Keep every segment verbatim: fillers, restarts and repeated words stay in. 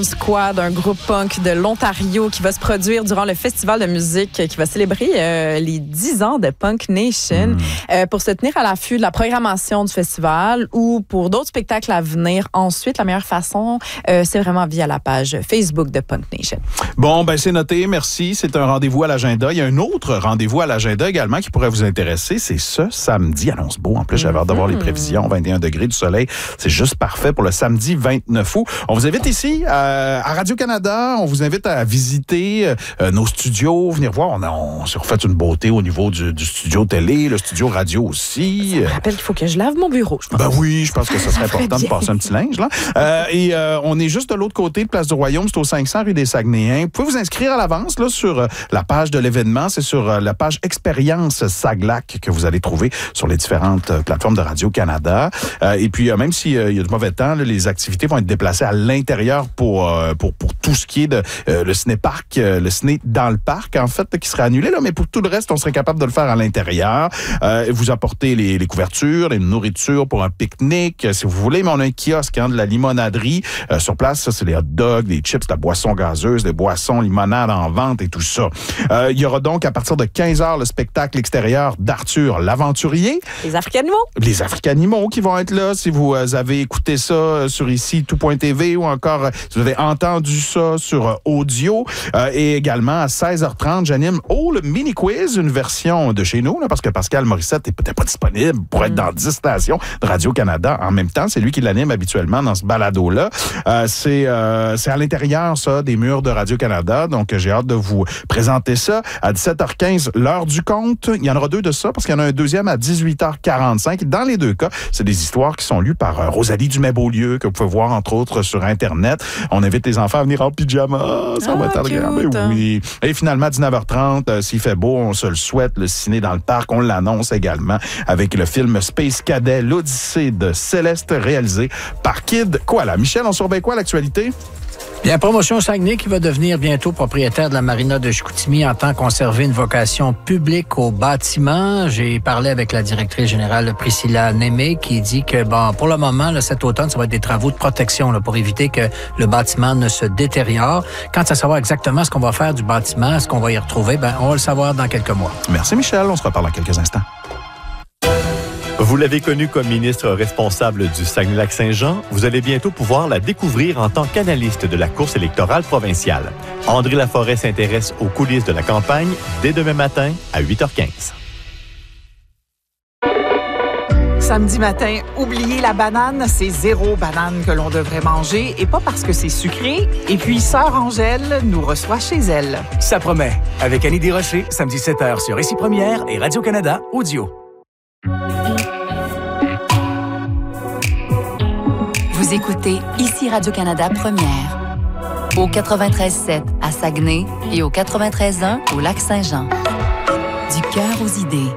Squad, un groupe punk de l'Ontario qui va se produire durant le festival de musique qui va célébrer euh, les dix ans de Punk Nation. Mmh. Euh, pour se tenir à l'affût de la programmation du festival ou pour d'autres spectacles à venir ensuite, la meilleure façon, euh, c'est vraiment via la page Facebook de Punk Nation. Bon, ben c'est noté, merci. C'est un rendez-vous à l'agenda. Il y a un autre rendez-vous à l'agenda également qui pourrait vous intéresser. C'est ce samedi. Annonce beau. En plus, j'avais hâte de voir les prévisions. vingt et un degrés du soleil. C'est juste parfait pour le samedi vingt-neuf août. On vous invite ici à À Radio-Canada, on vous invite à visiter euh, nos studios, venir voir. On, a, on s'est refait une beauté au niveau du, du studio télé, le studio radio aussi. Ça me rappelle qu'il faut que je lave mon bureau, je pense. Ben oui, je pense que ce serait important de passer un petit linge, là. Euh, et euh, on est juste de l'autre côté de Place du Royaume, c'est au cinq cents rue des Saguenayens. Vous pouvez vous inscrire à l'avance là, sur euh, la page de l'événement. C'est sur euh, la page Expérience Saglac que vous allez trouver sur les différentes euh, plateformes de Radio-Canada. Euh, et puis, euh, même s'il euh, y a du mauvais temps, là, les activités vont être déplacées à l'intérieur pour euh, pour pour tout ce qui est de euh, le ciné-parc, euh, le ciné dans le parc, en fait, qui serait annulé, là, mais pour tout le reste, on serait capable de le faire à l'intérieur. Euh, vous apportez les, les couvertures, les nourritures pour un pique-nique, si vous voulez, mais on a un kiosque, hein, de la limonaderie. Euh, sur place, ça, c'est les hot dogs, les chips, la boisson gazeuse, les boissons, limonades en vente et tout ça. Euh, il y aura donc, à partir de quinze heures, le spectacle extérieur d'Arthur l'Aventurier. Les Africanimaux. Les Africanimaux qui vont être là. Si vous euh, avez écouté ça euh, sur ici, tout point T V ou encore, euh, si vous avez entendu ça sur euh, audio. Euh, et également, à seize heures trente, j'anime Oh, le mini-quiz, une version de chez nous, là, parce que Pascal Morissette n'est peut-être pas disponible pour être dans dix stations de Radio-Canada en même temps. C'est lui qui l'anime habituellement dans ce balado-là. Euh, c'est, euh, c'est à l'intérieur, ça, des murs de Radio-Canada. Donc, j'ai hâte de vous présenter ça. À dix-sept heures quinze, l'heure du conte. Il y en aura deux de ça, parce qu'il y en a un deuxième à dix-huit heures quarante-cinq. Dans les deux cas, c'est des histoires qui sont lues par euh, Rosalie Dumais-Beaulieu, que vous pouvez voir, entre autres, sur Internet. On invite les enfants à venir en pyjama. Ça va être agréable. Oui. Et finalement, dix-neuf heures trente, euh, s'il fait beau, on se le souhaite, le ciné dans le parc, on l'annonce également avec le film Space Cadet, l'Odyssée de Céleste, réalisé par Kid Koala. Michel, on surveille quoi à l'actualité? Bien, Promotion Saguenay qui va devenir bientôt propriétaire de la marina de Chicoutimi entend conserver une vocation publique au bâtiment. J'ai parlé avec la directrice générale Priscilla Némé qui dit que, bon, pour le moment, là, cet automne, ça va être des travaux de protection là, pour éviter que le bâtiment ne se détériore. Quant à savoir exactement ce qu'on va faire du bâtiment, ce qu'on va y retrouver, ben, on va le savoir dans quelques mois. Merci, Michel. On se reparle dans quelques instants. Vous l'avez connue comme ministre responsable du Saguenay-Lac-Saint-Jean, vous allez bientôt pouvoir la découvrir en tant qu'analyste de la course électorale provinciale. André Laforêt s'intéresse aux coulisses de la campagne dès demain matin à huit heures quinze. Samedi matin, oubliez la banane, c'est zéro banane que l'on devrait manger et pas parce que c'est sucré. Et puis, Sœur Angèle nous reçoit chez elle. Ça promet. Avec Annie Desrochers, samedi sept heures sur Ici Première et Radio-Canada Audio. Vous écoutez Ici Radio-Canada Première. Au quatre-vingt-treize sept à Saguenay et au quatre-vingt-treize un au Lac-Saint-Jean. Du cœur aux idées.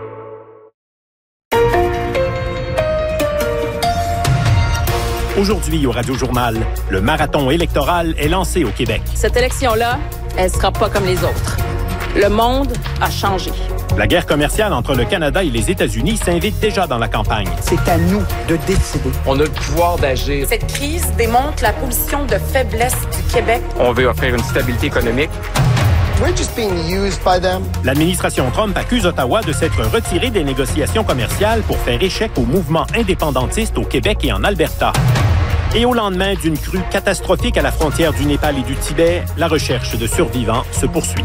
Aujourd'hui au Radio-Journal, le marathon électoral est lancé au Québec. Cette élection-là, elle sera pas comme les autres. Le monde a changé. La guerre commerciale entre le Canada et les États-Unis s'invite déjà dans la campagne. C'est à nous de décider. On a le pouvoir d'agir. Cette crise démontre la position de faiblesse du Québec. On veut offrir une stabilité économique. We're just being used by them. L'administration Trump accuse Ottawa de s'être retirée des négociations commerciales pour faire échec au mouvement indépendantiste au Québec et en Alberta. Et au lendemain d'une crue catastrophique à la frontière du Népal et du Tibet, la recherche de survivants se poursuit.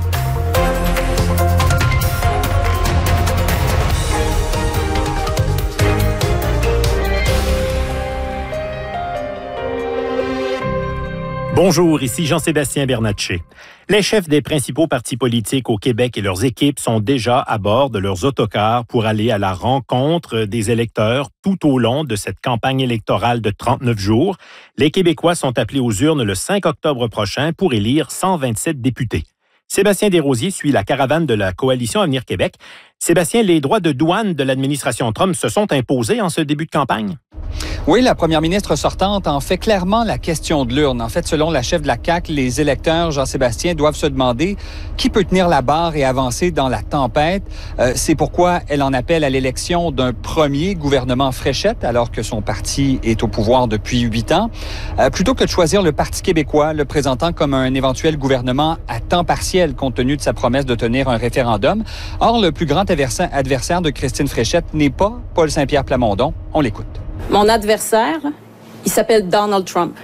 Bonjour, ici Jean-Sébastien Bernatchez. Les chefs des principaux partis politiques au Québec et leurs équipes sont déjà à bord de leurs autocars pour aller à la rencontre des électeurs tout au long de cette campagne électorale de trente-neuf jours. Les Québécois sont appelés aux urnes le cinq octobre prochain pour élire cent vingt-sept députés. Sébastien Desrosiers suit la caravane de la Coalition Avenir Québec. Sébastien, les droits de douane de l'administration Trump se sont imposés en ce début de campagne? Oui, la première ministre sortante en fait clairement la question de l'urne. En fait, selon la chef de la C A Q, les électeurs, Jean-Sébastien, doivent se demander qui peut tenir la barre et avancer dans la tempête. Euh, c'est pourquoi elle en appelle à l'élection d'un premier gouvernement Fréchette, alors que son parti est au pouvoir depuis huit ans, euh, plutôt que de choisir le Parti québécois, le présentant comme un éventuel gouvernement à temps partiel, compte tenu de sa promesse de tenir un référendum. Or, le plus grand adversaire de Christine Fréchette n'est pas Paul Saint-Pierre Plamondon. On l'écoute. Mon adversaire, il s'appelle Donald Trump.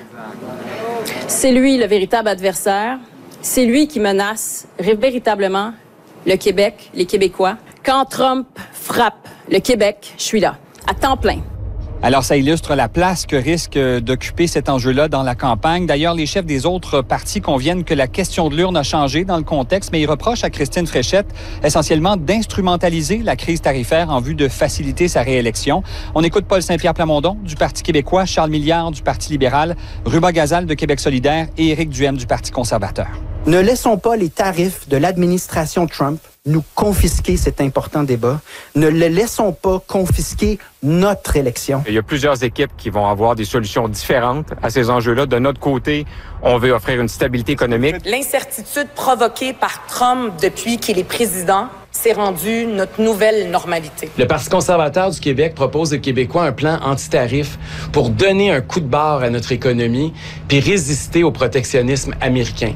C'est lui le véritable adversaire. C'est lui qui menace véritablement le Québec, les Québécois. Quand Trump frappe le Québec, je suis là, à temps plein. Alors, ça illustre la place que risque d'occuper cet enjeu-là dans la campagne. D'ailleurs, les chefs des autres partis conviennent que la question de l'urne a changé dans le contexte, mais ils reprochent à Christine Fréchette essentiellement d'instrumentaliser la crise tarifaire en vue de faciliter sa réélection. On écoute Paul Saint-Pierre Plamondon du Parti québécois, Charles Milliard du Parti libéral, Ruba Gazal de Québec solidaire et Éric Duhem du Parti conservateur. Ne laissons pas les tarifs de l'administration Trump nous confisquer cet important débat. Ne le laissons pas confisquer notre élection. Il y a plusieurs équipes qui vont avoir des solutions différentes à ces enjeux-là. De notre côté, on veut offrir une stabilité économique. L'incertitude provoquée par Trump depuis qu'il est président s'est rendue notre nouvelle normalité. Le Parti conservateur du Québec propose aux Québécois un plan anti-tarif pour donner un coup de barre à notre économie puis résister au protectionnisme américain.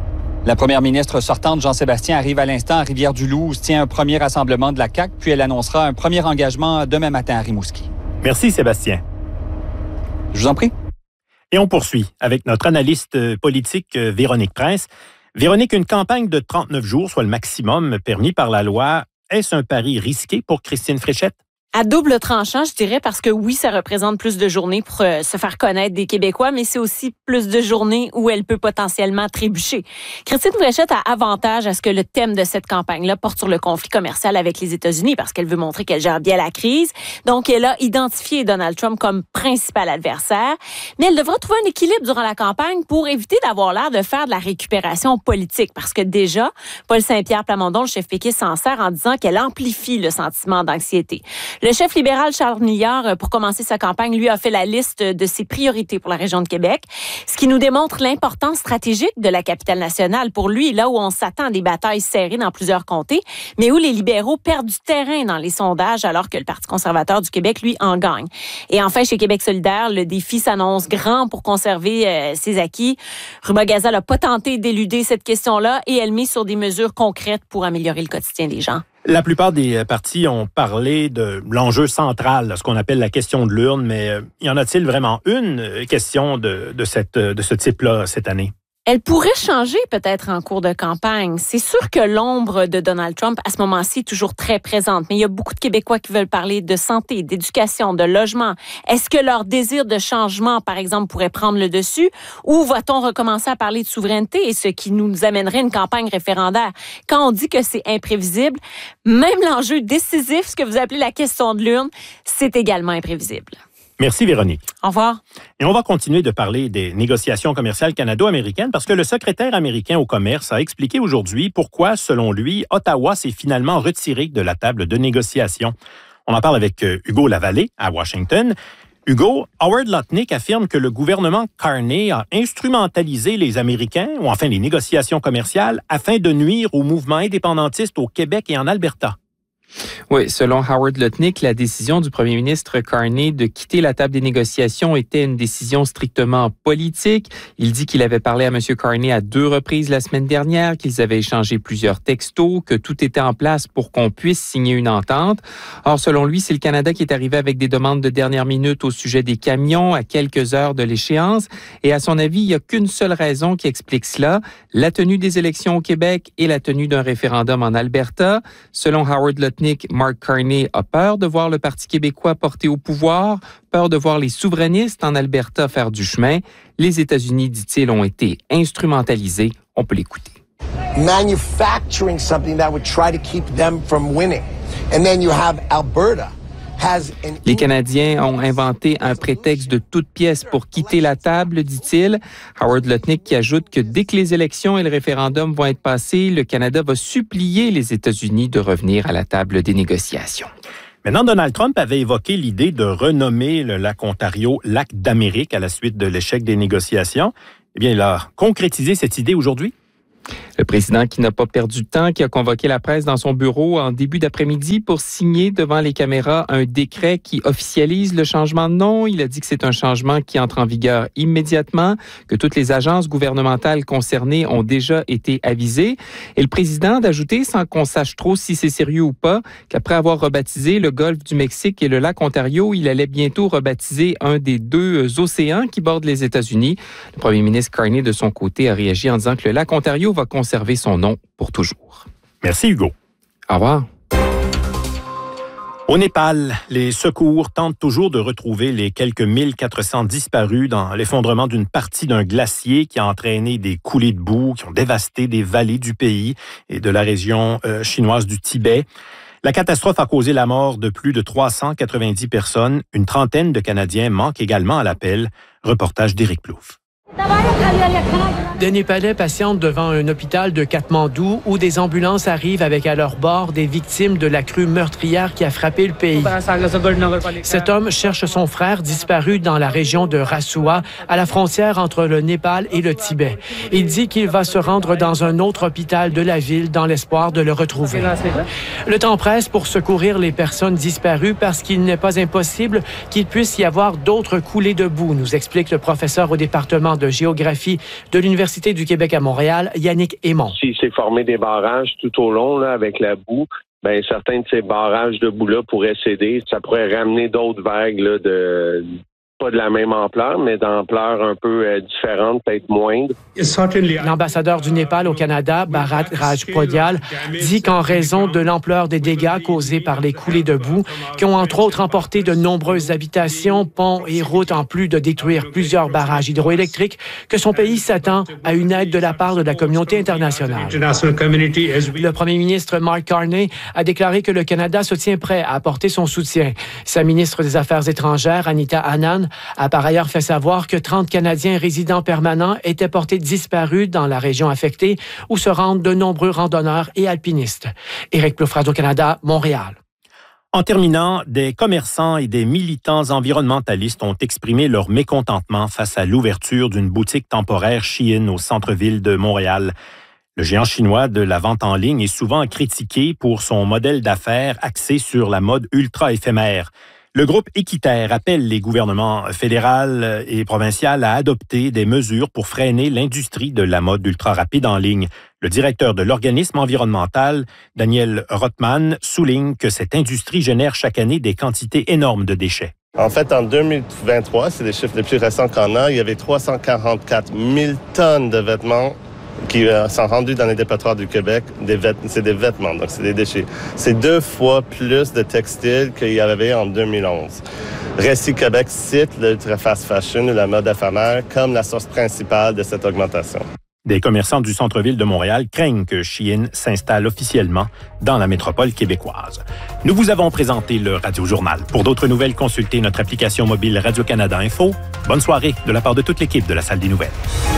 La première ministre sortante, Jean-Sébastien, arrive à l'instant à Rivière-du-Loup, où se tient un premier rassemblement de la C A Q, puis elle annoncera un premier engagement demain matin à Rimouski. Merci, Sébastien. Je vous en prie. Et on poursuit avec notre analyste politique, Véronique Prince. Véronique, une campagne de trente-neuf jours, soit le maximum permis par la loi, est-ce un pari risqué pour Christine Fréchette? À double tranchant, je dirais, parce que oui, ça représente plus de journées pour euh, se faire connaître des Québécois, mais c'est aussi plus de journées où elle peut potentiellement trébucher. Christine Fréchette a avantage à ce que le thème de cette campagne-là porte sur le conflit commercial avec les États-Unis, parce qu'elle veut montrer qu'elle gère bien la crise. Donc, elle a identifié Donald Trump comme principal adversaire, mais elle devra trouver un équilibre durant la campagne pour éviter d'avoir l'air de faire de la récupération politique, parce que déjà, Paul Saint-Pierre Plamondon, le chef péquiste, s'en sert en disant qu'elle amplifie le sentiment d'anxiété. Le chef libéral Charles Milliard, pour commencer sa campagne, lui a fait la liste de ses priorités pour la région de Québec, ce qui nous démontre l'importance stratégique de la capitale nationale. Pour lui, là où on s'attend à des batailles serrées dans plusieurs comtés, mais où les libéraux perdent du terrain dans les sondages alors que le Parti conservateur du Québec, lui, en gagne. Et enfin, chez Québec solidaire, le défi s'annonce grand pour conserver euh, ses acquis. Ruba Gazal n'a pas tenté d'éluder cette question-là et elle mise sur des mesures concrètes pour améliorer le quotidien des gens. La plupart des partis ont parlé de l'enjeu central, ce qu'on appelle la question de l'urne, mais y en a-t-il vraiment une question de, de, cette, de ce type-là cette année? Elle pourrait changer peut-être en cours de campagne. C'est sûr que l'ombre de Donald Trump, à ce moment-ci, est toujours très présente. Mais il y a beaucoup de Québécois qui veulent parler de santé, d'éducation, de logement. Est-ce que leur désir de changement, par exemple, pourrait prendre le dessus? Ou va-t-on recommencer à parler de souveraineté, et ce qui nous amènerait une campagne référendaire? Quand on dit que c'est imprévisible, même l'enjeu décisif, ce que vous appelez la question de l'urne, c'est également imprévisible. Merci, Véronique. Au revoir. Et on va continuer de parler des négociations commerciales canado-américaines parce que le secrétaire américain au commerce a expliqué aujourd'hui pourquoi, selon lui, Ottawa s'est finalement retiré de la table de négociation. On en parle avec Hugo Lavallée à Washington. Hugo, Howard Lutnick affirme que le gouvernement Carney a instrumentalisé les Américains, ou enfin les négociations commerciales, afin de nuire au mouvement indépendantiste au Québec et en Alberta. Oui, selon Howard Lutnick, la décision du premier ministre Carney de quitter la table des négociations était une décision strictement politique. Il dit qu'il avait parlé à M. Carney à deux reprises la semaine dernière, qu'ils avaient échangé plusieurs textos, que tout était en place pour qu'on puisse signer une entente. Or, selon lui, c'est le Canada qui est arrivé avec des demandes de dernière minute au sujet des camions à quelques heures de l'échéance. Et à son avis, il n'y a qu'une seule raison qui explique cela, la tenue des élections au Québec et la tenue d'un référendum en Alberta. Selon Howard Lutnick, Mark Carney a peur de voir le Parti québécois porté au pouvoir, peur de voir les souverainistes en Alberta faire du chemin. Les États-Unis, dit-il, ont été instrumentalisés. On peut l'écouter. Manufacturing something that would try to keep them from winning. And then you have Alberta Les Canadiens ont inventé un prétexte de toute pièce pour quitter la table, dit-il. Howard Lutnick qui ajoute que dès que les élections et le référendum vont être passés, le Canada va supplier les États-Unis de revenir à la table des négociations. Maintenant, Donald Trump avait évoqué l'idée de renommer le lac Ontario lac d'Amérique à la suite de l'échec des négociations. Eh bien, il a concrétisé cette idée aujourd'hui. Le président qui n'a pas perdu de temps, qui a convoqué la presse dans son bureau en début d'après-midi pour signer devant les caméras un décret qui officialise le changement de nom. Il a dit que c'est un changement qui entre en vigueur immédiatement, que toutes les agences gouvernementales concernées ont déjà été avisées. Et le président d'ajouter, sans qu'on sache trop si c'est sérieux ou pas, qu'après avoir rebaptisé le golfe du Mexique et le lac Ontario, il allait bientôt rebaptiser un des deux océans qui bordent les États-Unis. Le premier ministre Carney, de son côté, a réagi en disant que le lac Ontario va conserver son nom pour toujours. Merci, Hugo. Au revoir. Au Népal, les secours tentent toujours de retrouver les quelques mille quatre cents disparus dans l'effondrement d'une partie d'un glacier qui a entraîné des coulées de boue qui ont dévasté des vallées du pays et de la région euh, chinoise du Tibet. La catastrophe a causé la mort de plus de trois cent quatre-vingt-dix personnes. Une trentaine de Canadiens manquent également à l'appel. Reportage d'Éric Plouffe. Des Népalais patientent devant un hôpital de Katmandou où des ambulances arrivent avec à leur bord des victimes de la crue meurtrière qui a frappé le pays. Cet homme cherche son frère disparu dans la région de Rasua, à la frontière entre le Népal et le Tibet. Il dit qu'il va se rendre dans un autre hôpital de la ville dans l'espoir de le retrouver. Le temps presse pour secourir les personnes disparues parce qu'il n'est pas impossible qu'il puisse y avoir d'autres coulées de boue, nous explique le professeur au département de géographie de l'Université du Québec à Montréal, Yannick Aymon. S'il s'est formé des barrages tout au long là, avec la boue, ben certains de ces barrages de boue-là pourraient céder. Ça pourrait ramener d'autres vagues là, de... pas de la même ampleur, mais d'ampleur un peu euh, différente, peut-être moindre. L'ambassadeur du Népal au Canada, Bharat Rajpodial, dit qu'en raison de l'ampleur des dégâts causés par les coulées de boue, qui ont entre autres emporté de nombreuses habitations, ponts et routes, en plus de détruire plusieurs barrages hydroélectriques, que son pays s'attend à une aide de la part de la communauté internationale. Le premier ministre Mark Carney a déclaré que le Canada se tient prêt à apporter son soutien. Sa ministre des Affaires étrangères, Anita Anand, a par ailleurs fait savoir que trente Canadiens résidents permanents étaient portés disparus dans la région affectée où se rendent de nombreux randonneurs et alpinistes. Éric Plouffe, Radio-Canada, Montréal. En terminant, des commerçants et des militants environnementalistes ont exprimé leur mécontentement face à l'ouverture d'une boutique temporaire Shein au centre-ville de Montréal. Le géant chinois de la vente en ligne est souvent critiqué pour son modèle d'affaires axé sur la mode ultra éphémère. Le groupe Équiterre appelle les gouvernements fédéral et provincial à adopter des mesures pour freiner l'industrie de la mode ultra rapide en ligne. Le directeur de l'organisme environnemental, Daniel Rothman, souligne que cette industrie génère chaque année des quantités énormes de déchets. En fait, en deux mille vingt-trois, c'est les chiffres les plus récents qu'on a, il y avait trois cent quarante-quatre mille tonnes de vêtements qui sont rendus dans les dépotoirs du Québec. Des vêt- c'est des vêtements, donc c'est des déchets. C'est deux fois plus de textiles qu'il y avait en deux mille onze. Récit Québec cite l'ultra fast fashion ou la mode éphémère comme la source principale de cette augmentation. Des commerçants du centre-ville de Montréal craignent que Shein s'installe officiellement dans la métropole québécoise. Nous vous avons présenté le Radio-Journal. Pour d'autres nouvelles, consultez notre application mobile Radio-Canada Info. Bonne soirée de la part de toute l'équipe de la Salle des Nouvelles.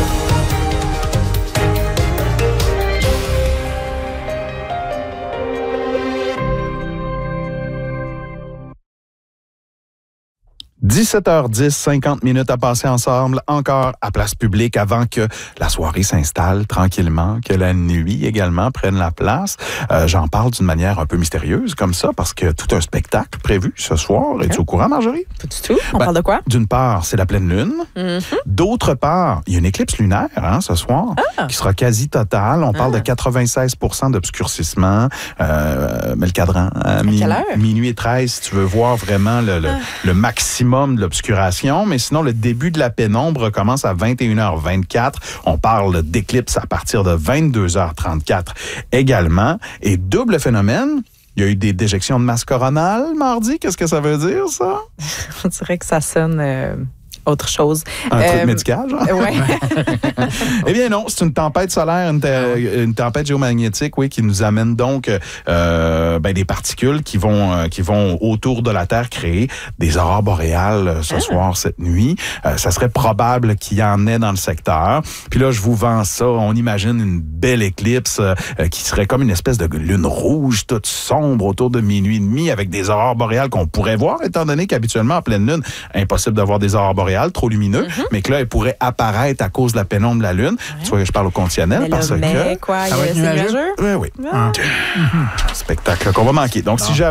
dix-sept heures dix, cinquante minutes à passer ensemble, encore à place publique avant que la soirée s'installe tranquillement, que la nuit également prenne la place. Euh, j'en parle d'une manière un peu mystérieuse comme ça parce que tout un spectacle prévu ce soir. Okay. Es-tu au courant, Marjorie? Pas du tout. On ben, parle de quoi? D'une part, c'est la pleine lune. Mm-hmm. D'autre part, il y a une éclipse lunaire hein, ce soir ah. qui sera quasi totale. On ah. parle de quatre-vingt-seize pour cent d'obscurcissement. Euh, mais le cadran, à mi- minuit treize, si tu veux voir vraiment le, le, ah. le maximum de l'obscuration, mais sinon, le début de la pénombre commence à vingt et une heures vingt-quatre. On parle d'éclipse à partir de vingt-deux heures trente-quatre également. Et double phénomène, il y a eu des déjections de masse coronale mardi. Qu'est-ce que ça veut dire, ça? On dirait que ça sonne... Euh... autre chose. Un euh, truc médical, genre? Oui. Eh bien non, c'est une tempête solaire, une, te- une tempête géomagnétique, oui, qui nous amène donc euh, ben, des particules qui vont euh, qui vont autour de la Terre créer des aurores boréales euh, ce ah. soir, cette nuit. Euh, ça serait probable qu'il y en ait dans le secteur. Puis là, je vous vends ça. On imagine une belle éclipse euh, qui serait comme une espèce de lune rouge, toute sombre, autour de minuit et demi, avec des aurores boréales qu'on pourrait voir, étant donné qu'habituellement, en pleine lune, impossible d'avoir des aurores boréales, trop lumineux, mm-hmm. mais que là, elles pourraient apparaître à cause de la pénombre de la lune. Ouais. Tu vois, je parle au conditionnel mais parce là, mais que... quoi, ça va être nuageux? Oui, oui. Ah. Spectacle qu'on va manquer. Donc, bon. si jamais